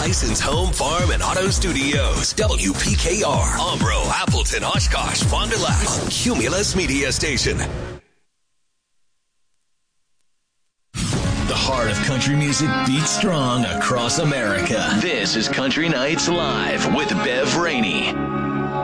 licensed home, farm, and auto studios. WPKR, Umbro, Appleton, Oshkosh, Fond du Lac, Cumulus Media Station. The heart of country music beats strong across America. This is Country Nights Live with Bev Rainey.